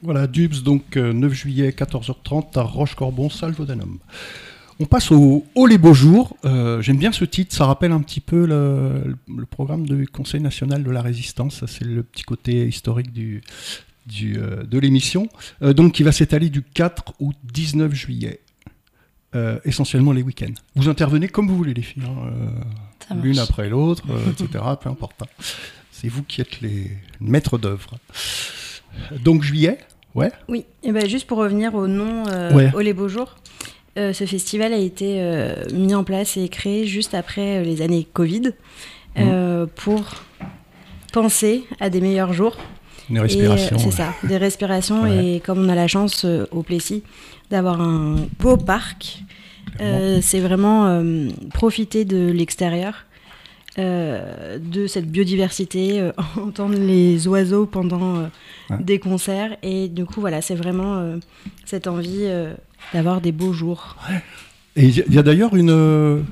Voilà, Dubs, donc 9 juillet, 14h30 à Rochecorbon, salle Vaudanum. On passe au Les Beaux Jours. J'aime bien ce titre, ça rappelle un petit peu le programme du Conseil national de la résistance. Ça, c'est le petit côté historique de l'émission. Donc, qui va s'étaler du 4 au 19 juillet. Essentiellement les week-ends. Vous intervenez comme vous voulez, les filles. L'une après l'autre, etc. Peu importe. C'est vous qui êtes les maîtres d'œuvre. Donc, juillet. Ouais. Oui, et ben juste pour revenir au nom au Les Beaux Jours, ce festival a été mis en place et créé juste après les années Covid pour penser à des meilleurs jours. Des respirations. C'est ça, des respirations. Et comme on a la chance au Plessis d'avoir un beau parc, c'est vraiment profiter de l'extérieur. De cette biodiversité, entendre les oiseaux pendant des concerts, et du coup voilà, c'est vraiment cette envie d'avoir des beaux jours. Ouais. Et il y a d'ailleurs on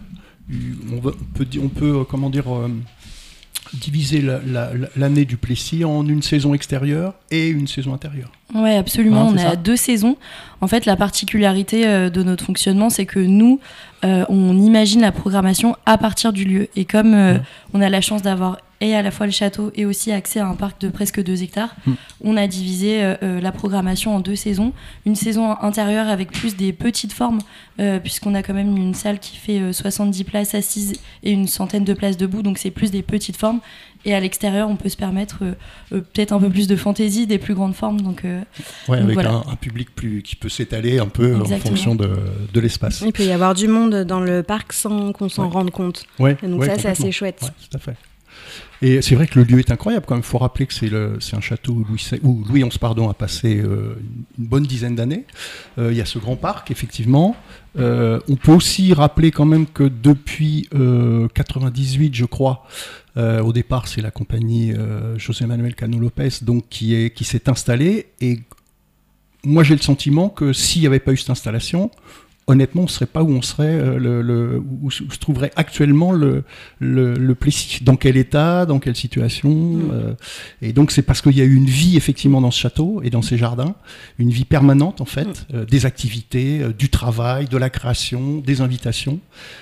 peut comment dire, diviser l'année du Plessis en une saison extérieure et une saison intérieure. Oui, absolument. On a 2 saisons. En fait, la particularité de notre fonctionnement, c'est que nous, on imagine la programmation à partir du lieu. Et comme on a la chance d'avoir et à la fois le château et aussi accès à un parc de presque 2 hectares, on a divisé la programmation en 2 saisons. Une saison intérieure avec plus des petites formes, puisqu'on a quand même une salle qui fait 70 places assises et une centaine de places debout, donc c'est plus des petites formes. Et à l'extérieur, on peut se permettre peut-être un peu plus de fantaisie, des plus grandes formes. Donc avec voilà. un public qui peut s'étaler un peu en fonction de l'espace. Il peut y avoir du monde dans le parc sans qu'on s'en rende compte. Donc ça, c'est assez chouette. Ouais, tout à fait. Et c'est vrai que le lieu est incroyable quand même. Il faut rappeler que c'est un château où Louis XI a passé une bonne dizaine d'années. Il y a ce grand parc, effectivement. On peut aussi rappeler quand même que depuis 98, je crois, au départ, c'est la compagnie José Manuel Cano Lopez donc, qui s'est installée. Et moi, j'ai le sentiment que s'il n'y avait pas eu cette installation, honnêtement, on ne serait pas où on serait, où se trouverait actuellement le Plessis. Dans quel état, dans quelle situation et donc, c'est parce qu'il y a eu une vie, effectivement, dans ce château et dans ces jardins, une vie permanente, en fait, des activités, du travail, de la création, des invitations,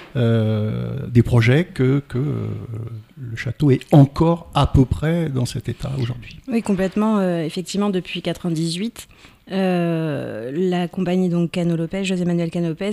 des projets que le château est encore à peu près dans cet état aujourd'hui. Oui, complètement. Effectivement, depuis 98, la compagnie donc Cano Lopez, José Manuel Cano Lopez,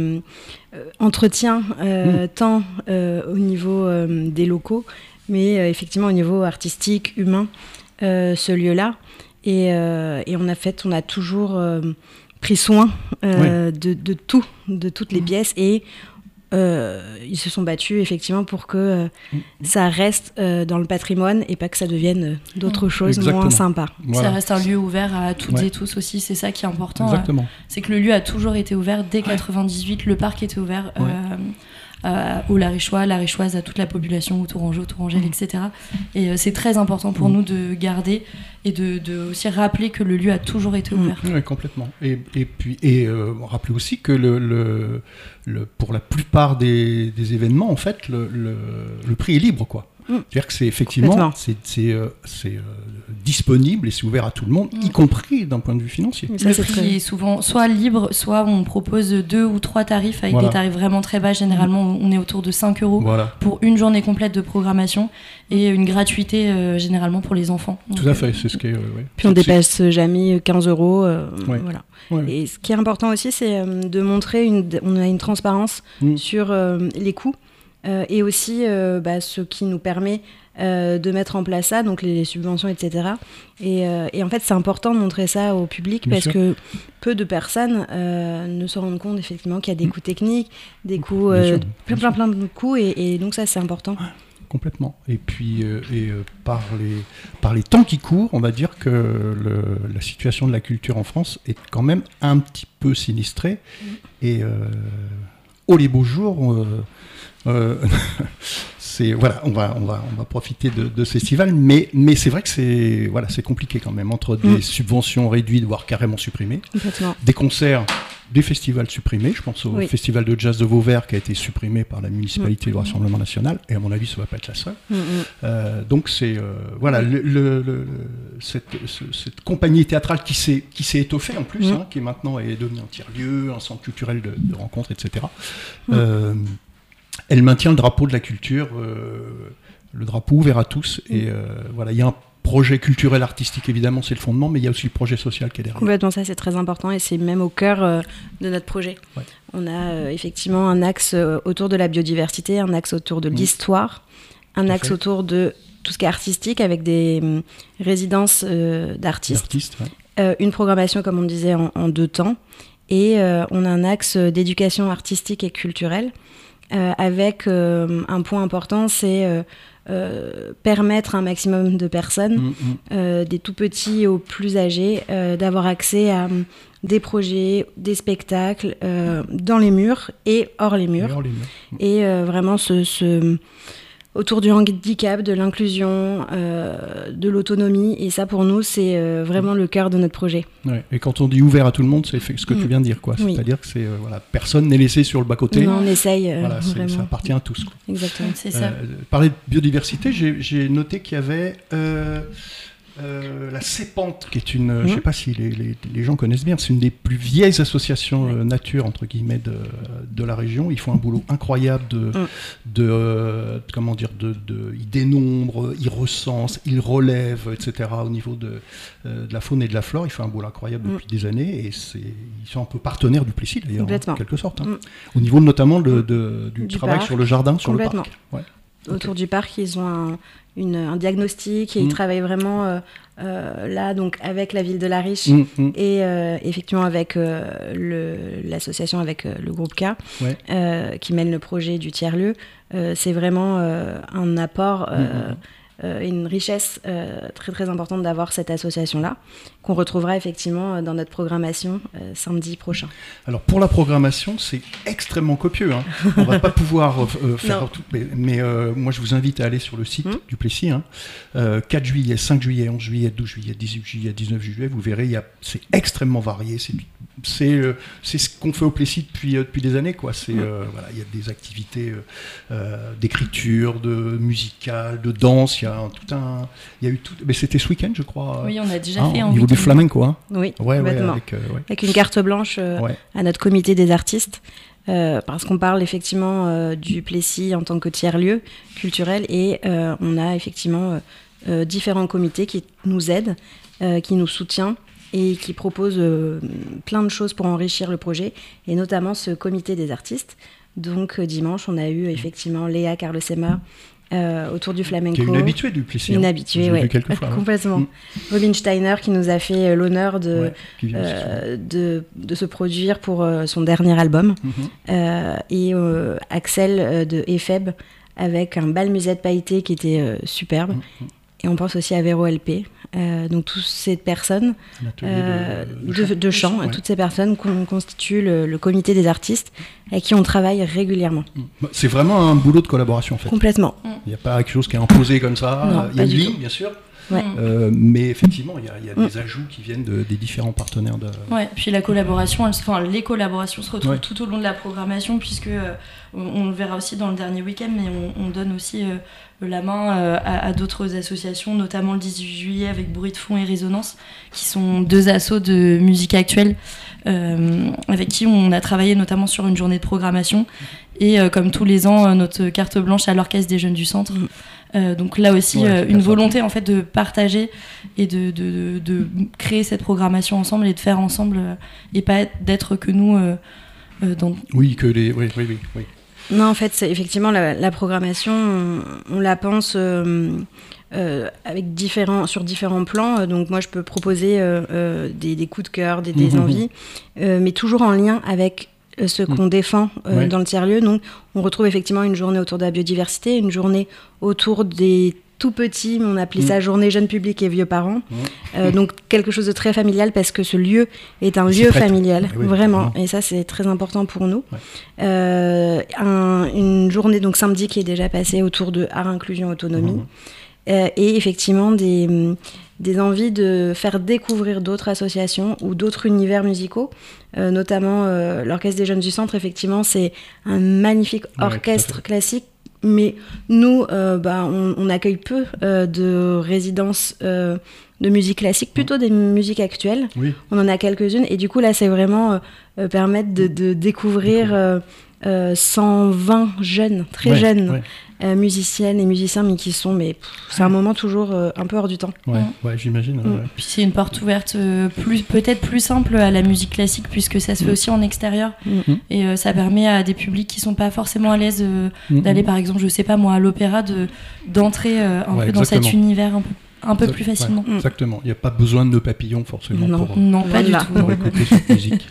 entretient tant au niveau des locaux, mais effectivement au niveau artistique, humain, ce lieu-là. Et on a toujours pris soin de toutes les pièces, et ils se sont battus effectivement pour que ça reste dans le patrimoine et pas que ça devienne d'autres choses moins sympas. Voilà. Ça reste un lieu ouvert à toutes et tous aussi, c'est ça qui est important. Exactement. C'est que le lieu a toujours été ouvert dès 98, le parc était ouvert aux Larichois, à toute la population, aux Tourangeaux, Tourangelles, etc. Et c'est très important pour nous de garder et de aussi rappeler que le lieu a toujours été ouvert. Oui, complètement. Et puis rappeler aussi que pour la plupart des événements, en fait, le prix est libre, quoi. C'est-à-dire que c'est effectivement c'est disponible et c'est ouvert à tout le monde, y compris d'un point de vue financier. Le prix est souvent soit libre, soit on propose 2 ou 3 tarifs avec des tarifs vraiment très bas. Généralement, on est autour de 5 € pour une journée complète de programmation et une gratuité généralement pour les enfants. Tout à fait, c'est ce qui est... Puis on dépasse jamais 15 €. Voilà. Et ce qui est important aussi, c'est de montrer on a une transparence sur les coûts. Et aussi ce qui nous permet de mettre en place ça, donc les subventions, etc. Et en fait, c'est important de montrer ça au public parce que peu de personnes ne se rendent compte effectivement qu'il y a des coûts techniques, des coûts, plein de coûts, et donc ça, c'est important. Complètement. Et puis, par les temps qui courent, on va dire que la situation de la culture en France est quand même un petit peu sinistrée. Et Les Beaux Jours... on va profiter de ce festival, mais c'est vrai que c'est compliqué quand même, entre des subventions réduites, voire carrément supprimées, des concerts des festivals supprimés. Je pense au festival de jazz de Vauvert qui a été supprimé par la municipalité du Rassemblement National, et à mon avis, ça ne va pas être la seule. Donc c'est cette compagnie théâtrale qui s'est étoffée en plus, qui maintenant est devenue un tiers-lieu, un centre culturel de rencontres, etc. Elle maintient le drapeau de la culture, le drapeau ouvert à tous, et il y a un projet culturel, artistique, évidemment, c'est le fondement, mais il y a aussi le projet social qui est derrière. Complètement, ça c'est très important, et c'est même au cœur de notre projet. Ouais. On a effectivement un axe autour de la biodiversité, un axe autour de l'histoire, un axe autour de tout ce qui est artistique, avec des résidences d'artistes, une programmation, comme on disait, en 2 temps, et on a un axe d'éducation artistique et culturelle, avec un point important, c'est permettre à un maximum de personnes, des tout petits aux plus âgés, d'avoir accès à des projets, des spectacles dans les murs et hors les murs. Et vraiment autour du handicap, de l'inclusion, de l'autonomie. Et ça, pour nous, c'est vraiment le cœur de notre projet. Ouais. Et quand on dit ouvert à tout le monde, c'est ce que tu viens de dire, quoi. C'est-à-dire que personne n'est laissé sur le bas-côté. Non, on essaye. Ça appartient à tous, quoi. Exactement, c'est ça. Parler de biodiversité, j'ai noté qu'il y avait la Cépante, qui est une, je ne sais pas si les gens connaissent bien, c'est une des plus vieilles associations nature, entre guillemets, de la région. Ils font un boulot incroyable ils dénombrent, ils recensent, ils relèvent, etc. au niveau de la faune et de la flore. Ils font un boulot incroyable depuis des années, et ils sont un peu partenaires du Plessis, d'ailleurs, en quelque sorte. Au niveau notamment du travail parc, sur le jardin, sur le parc. Ouais. Autour du parc, ils ont un diagnostic, et ils travaillent vraiment là, donc avec la ville de La Riche et effectivement avec l'association, avec le groupe K, qui mène le projet du tiers-lieu. C'est vraiment un apport, une richesse très très importante d'avoir cette association-là, qu'on retrouvera effectivement dans notre programmation samedi prochain. Alors pour la programmation, c'est extrêmement copieux, hein. On va pas pouvoir faire tout, mais moi je vous invite à aller sur le site du Plessis, 4 juillet, 5 juillet, 11 juillet, 12 juillet, 18 juillet, 19 juillet, vous verrez, c'est extrêmement varié, c'est ce qu'on fait au Plessis depuis des années, quoi. Il y a des activités d'écriture, de musicale, de danse, mais c'était ce week-end, je crois. Oui, on a déjà fait au niveau du flamenco, hein. Oui, complètement. Avec une carte blanche à notre comité des artistes, parce qu'on parle effectivement du Plessis en tant que tiers-lieu culturel, et on a effectivement différents comités qui nous aident, qui nous soutiennent, et qui proposent plein de choses pour enrichir le projet, et notamment ce comité des artistes. Donc dimanche, on a eu effectivement Léa Carlosema, autour du flamenco. Qui est une habituée du Plessis. Une habituée, oui. Complètement. Robin Steiner, qui nous a fait l'honneur de se produire pour son dernier album. Et Axel de Epheb, avec un bal musette pailleté qui était superbe. Et on pense aussi à Véro LP. Donc toutes ces personnes de chant, toutes ces personnes constituent le comité des artistes, avec qui on travaille régulièrement. C'est vraiment un boulot de collaboration, en fait. Complètement. Il n'y a pas quelque chose qui est imposé comme ça. Il y a une ligne, bien sûr. Mais effectivement, il y a des ajouts qui viennent des différents partenaires. Puis la collaboration, les collaborations se retrouvent tout au long de la programmation, puisque on le verra aussi dans le dernier week-end, mais on donne aussi la main à d'autres associations, notamment le 18 juillet avec Bruit de fond et Résonance, qui sont 2 assos de musique actuelle, avec qui on a travaillé notamment sur une journée de programmation, et comme tous les ans, notre carte blanche à l'Orchestre des Jeunes du Centre. Donc là aussi, une volonté en fait de partager et de créer cette programmation ensemble, et de faire ensemble, et pas d'être que nous dans... Oui. Non, en fait, c'est effectivement la programmation, on la pense avec sur différents plans. Donc moi, je peux proposer des coups de cœur, des envies, mais toujours en lien avec ce qu'on défend dans le tiers-lieu. Donc on retrouve effectivement une journée autour de la biodiversité, une journée autour des tout petits, on appelait ça journée jeune public et vieux parents. Donc quelque chose de très familial, parce que ce lieu est un lieu familial, vraiment. Et ça, c'est très important pour nous. Une journée donc samedi qui est déjà passée autour de art, inclusion, autonomie. Et effectivement des des envies de faire découvrir d'autres associations ou d'autres univers musicaux, notamment l'Orchestre des Jeunes du Centre. Effectivement, c'est un magnifique orchestre classique, mais nous, on accueille peu de résidences de musique classique, plutôt des musiques actuelles. Oui. On en a quelques-unes, et du coup, là, c'est vraiment permettre de découvrir 120 jeunes, très jeunes, musiciennes et musiciens, mais qui sont, c'est un moment toujours un peu hors du temps. Ouais, j'imagine. Puis c'est une porte ouverte peut-être plus simple à la musique classique, puisque ça se fait aussi en extérieur, et ça permet à des publics qui sont pas forcément à l'aise d'aller, par exemple, je sais pas moi, à l'opéra, d'entrer un peu dans cet univers un peu plus facilement. Exactement. Il n'y a pas besoin de nœuds papillons forcément pour pas du tout. Pour écouter cette musique.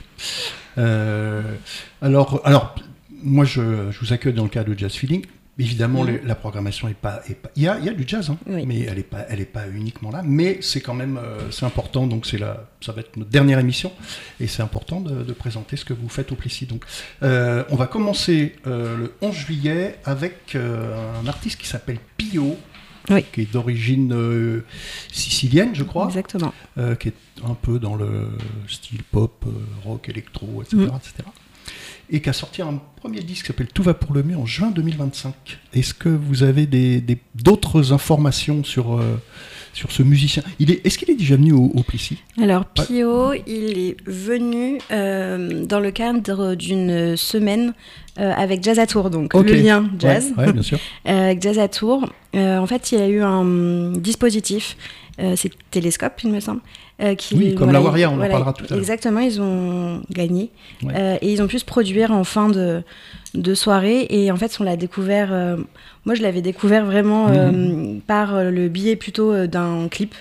Alors, moi, je vous accueille dans le cadre de Jazz Feeling. Évidemment, la programmation est pas. Il y a du jazz, mais elle est pas uniquement là. Mais c'est quand même c'est important. Donc ça va être notre dernière émission, et c'est important de présenter ce que vous faites au Plessis. Donc, on va commencer le 11 juillet avec un artiste qui s'appelle Pio. Qui est d'origine sicilienne, je crois. Exactement. Qui est un peu dans le style pop, rock, électro, etc., etc. Et qui a sorti un premier disque qui s'appelle Tout va pour le mieux en juin 2025. Est-ce que vous avez d'autres informations sur ce musicien? Est-ce qu'il est déjà venu au Plessis? Alors, Pio, il est venu dans le cadre d'une semaine avec Jazz à Tours, donc le lien jazz. Ouais, bien sûr. Avec Jazz à Tours. En fait, il y a eu un dispositif, c'est Télescope, il me semble. Comme la Waria, on en parlera tout à l'heure. Exactement, ils ont gagné. Et ils ont pu se produire en fin de soirée. Et en fait, on l'a découvert... moi, je l'avais découvert vraiment par le biais plutôt d'un clip.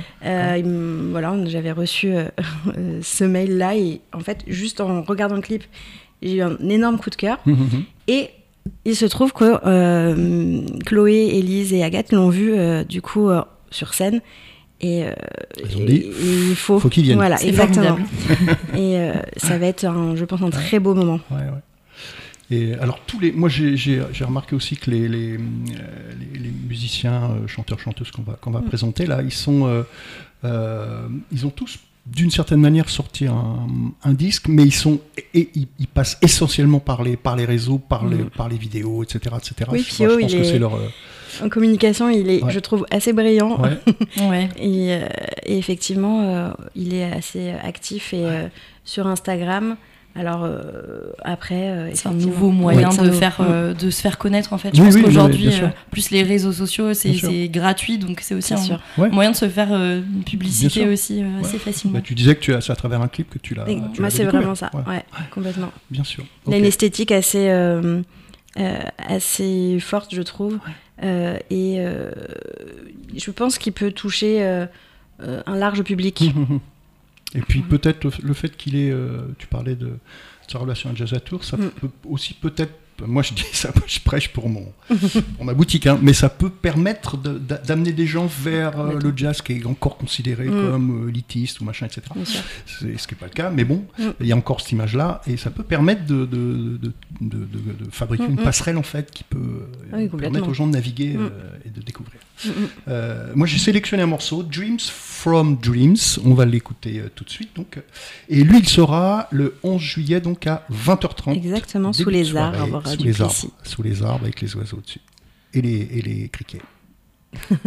J'avais reçu ce mail-là. Et en fait, juste en regardant le clip, j'ai eu un énorme coup de cœur. Et il se trouve que Chloé, Élise et Agathe l'ont vu du coup sur scène. Et ils ont dit, il faut qu'ils viennent. Voilà, exactement. Et ça va être, je pense, un très beau moment. Et alors moi j'ai remarqué aussi que les musiciens, chanteurs, chanteuses qu'on va présenter là, ils ont tous d'une certaine manière sorti un disque, mais ils passent essentiellement par les réseaux, par les vidéos, etc. Oui, Pio, je pense que c'est leur... En communication, il est, je trouve, assez brillant. Et effectivement, il est assez actif sur Instagram. Alors après, c'est un nouveau moyen de se faire connaître, en fait. Je pense qu'aujourd'hui, plus les réseaux sociaux, c'est gratuit, donc c'est aussi un moyen de se faire une publicité aussi assez facilement. Tu disais que c'est à travers un clip que tu l'as. Moi, c'est vraiment ça, complètement. Bien sûr. Il a une esthétique assez forte, je trouve. Et je pense qu'il peut toucher un large public. Et puis peut-être le fait qu'il ait, tu parlais de sa relation à Jazz à Tours, ça peut aussi peut-être, moi je dis ça, je prêche pour ma boutique, mais ça peut permettre d'amener des gens vers le jazz qui est encore considéré comme élitiste ou machin, etc. C'est ce qui n'est pas le cas, mais bon, il y a encore cette image-là, et ça peut permettre de fabriquer une passerelle en fait qui peut permettre aux gens de naviguer et de découvrir. Moi j'ai sélectionné un morceau, Dreams from Dreams, on va l'écouter tout de suite donc. Et lui il sera le 11 juillet donc à 20h30. Exactement, sous les arbres. Sous les arbres avec les oiseaux dessus et les criquets.